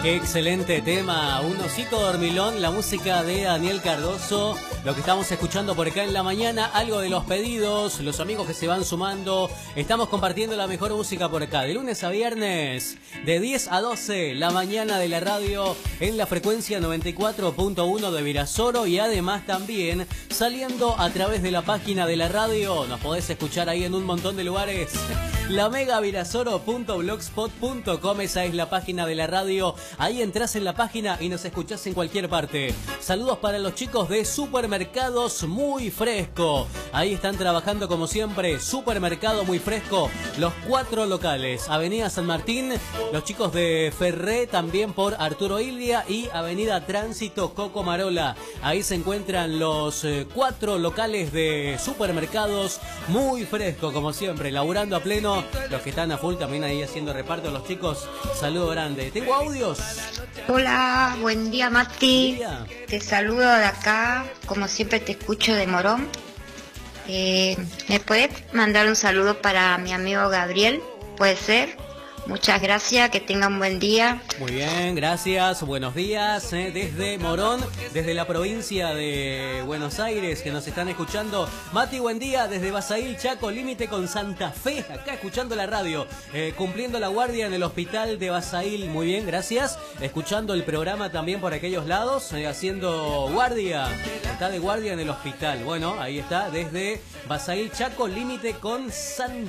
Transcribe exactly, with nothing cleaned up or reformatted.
Qué excelente tema, un osito dormilón, la música de Daniel Cardoso, lo que estamos escuchando por acá en la mañana, algo de los pedidos, los amigos que se van sumando, estamos compartiendo la mejor música por acá, de lunes a viernes, de diez a doce, la mañana de la radio en la frecuencia noventa y cuatro punto uno de Virasoro y además también saliendo a través de la página de la radio, nos podés escuchar ahí en un montón de lugares. La mega virasoro punto blogspot punto com, esa es la página de la radio. Ahí entras en la página y nos escuchás en cualquier parte. Saludos para los chicos de Supermercados Muy Fresco. Ahí están trabajando como siempre. Supermercado Muy Fresco. Los cuatro locales. Avenida San Martín. Los chicos de Ferré también por Arturo Illia. Y Avenida Tránsito Coco Marola. Ahí se encuentran los eh, cuatro locales de Supermercados Muy Fresco. Como siempre, laburando a pleno. Los que están a full también ahí haciendo reparto. Los chicos, saludo grande. ¿Tengo audios? Hola, buen día Mati. Buen día. Te saludo de acá, como siempre te escucho de Morón. Eh, ¿Me puedes mandar un saludo para mi amigo Gabriel? ¿Puede ser? Muchas gracias, que tenga un buen día. Muy bien, gracias, buenos días, eh, desde Morón, desde la provincia de Buenos Aires, que nos están escuchando. Mati, buen día, desde Basail, Chaco, límite con Santa Fe, acá escuchando la radio, eh, cumpliendo la guardia en el hospital de Basail. Muy bien, gracias, escuchando el programa también por aquellos lados, eh, haciendo guardia, está de guardia en el hospital. Bueno, ahí está, desde Basail, Chaco, límite con Santa Fe.